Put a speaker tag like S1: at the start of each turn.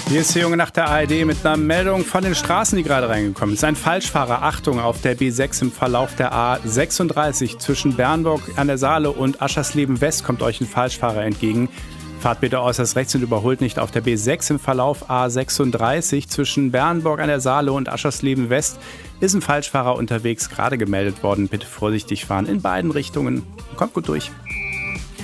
S1: Hier ist die Junge nach der ARD mit einer Meldung von den Straßen, die gerade reingekommen ist. Ein Falschfahrer, Achtung, auf der B6 im Verlauf der A36 zwischen Bernburg an der Saale und Aschersleben West kommt euch ein Falschfahrer entgegen. Fahrt bitte äußerst rechts und überholt nicht. Auf der B6 im Verlauf A36 zwischen Bernburg an der Saale und Aschersleben West ist ein Falschfahrer unterwegs, gerade gemeldet worden. Bitte vorsichtig fahren in beiden Richtungen. Kommt gut durch.